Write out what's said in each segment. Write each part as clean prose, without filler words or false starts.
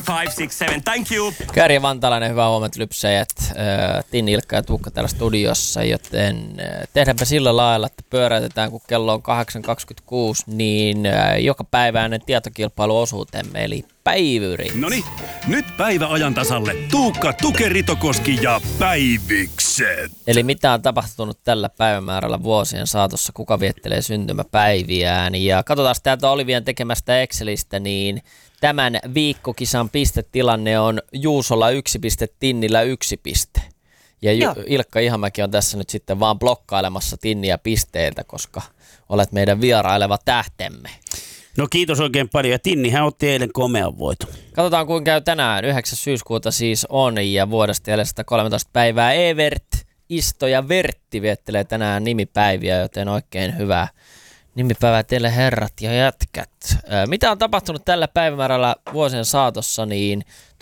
567, thank you. Kääriä Vantalainen, hyvää huomenta lypsäjät. Tinni, Ilkka ja Tuukka täällä studiossa, joten tehdäänpä sillä lailla, että pyöräytetään, kun kello on 8.26, niin jokapäiväinen tietokilpailuosuutemme, eli päivyri. Noniin, nyt päivä ajan tasalle. Tuukka, Tuke, Ritokoski ja päivikset. Eli mitä on tapahtunut tällä päivämäärällä vuosien saatossa, kuka viettelee syntymäpäiviään. Ja katsotaan täältä Olivien tekemästä Excelistä, niin tämän viikkokisan pistetilanne on Juusolla 1 piste, Tinnillä 1 piste. Ja Ilkka Ihamäki on tässä nyt sitten vaan blokkailemassa Tinniä pisteiltä, koska olet meidän vieraileva tähtemme. No kiitos oikein paljon. Ja Tinnihän otti eilen komean voiton. Katsotaan kuinka käy tänään. 9. syyskuuta siis on ja vuodesta 413 päivää. Evert, Isto ja Vertti viettelee tänään nimipäiviä, joten oikein hyvää nimipäivää teille herrat ja jätkät. Mitä on tapahtunut tällä päivämäärällä vuosien saatossa, niin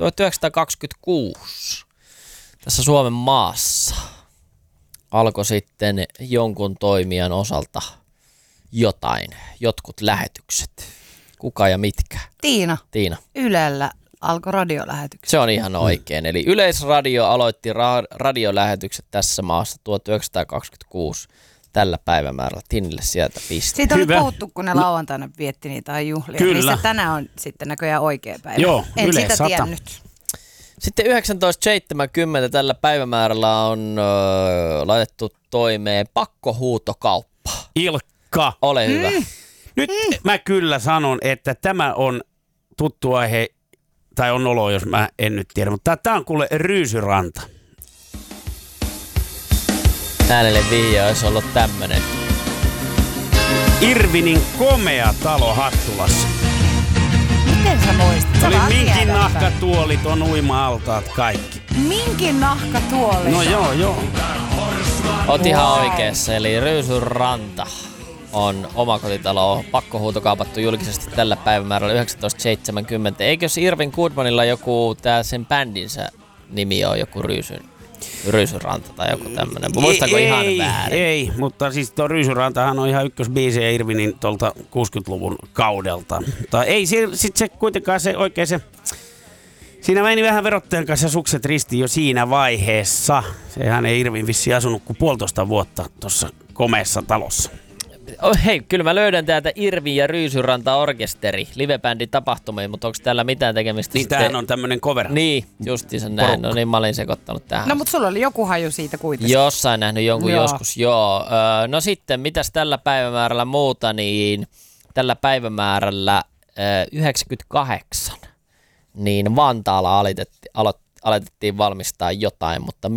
1926 tässä Suomen maassa alkoi sitten jonkun toimijan osalta jotkut lähetykset. Kuka ja mitkä? Tiina. Ylellä alkoi radiolähetykset. Se on ihan oikein. Eli Yleisradio aloitti radiolähetykset tässä maassa 1926 tällä päivämäärällä. Tinnille sieltä piste. Siitä oli puhuttu, kun ne lauantaina vietti niitä juhlia. Kyllä. Niin tänään on sitten näköjään oikea päivä. Joo, en Yle sitä 100. tiennyt. Sitten 1970 tällä päivämäärällä on laitettu toimeen pakkohuutokauppa. Ilkka. Ole hyvä. Nyt mä kyllä sanon, että tämä on tuttu aihe, tai on olo, jos mä en nyt tiedä, mutta tää on kuule Ryysyranta. Äänelle vihje olisi ollut tämmönen. Irvinin komea talo Hattulassa. Miten sä muistat? Sä Oli vaan minkin tiedät nahkatuolit, on uima-altaat, kaikki. tämän. Minkin nahkatuoli. No joo. Oot ihan oikeassa, eli Ryysyranta on omakotitalo pakkohuutokaupattu julkisesti tällä päivämäärällä 1970. Eikös Irvin Goodmanilla joku sen bändinsä nimi on joku Ryysyranta tai joku tämmönen? Muistanko ihan väärin? Ei, mutta siis tuo Ryysyrantahan on ihan ykkösbiisi Irvinin tuolta 60-luvun kaudelta. Mutta ei sit se kuitenkaan se oikein se... Siinä meni vähän verottajan kanssa sukset ristiin jo siinä vaiheessa. Sehän ei Irvin vissiin asunut kuin 1,5 vuotta tuossa komeassa talossa. Hei, kyllä mä löydän täältä Irvin ja Ryysyranta orkesteri, livebändin tapahtumia, mutta onko täällä mitään tekemistä Niin sitten? tämähän on tämmönen cover. Niin, justiinsa näin. Porukka. No niin, mä olin sekoittanut tähän. No mutta sulla oli joku haju siitä kuitenkin. Jossain nähnyt jonkun Joo. joskus, joo. No sitten, mitäs tällä päivämäärällä muuta, niin tällä päivämäärällä 98, niin Vantaalla aloitettiin valmistaa jotain, mutta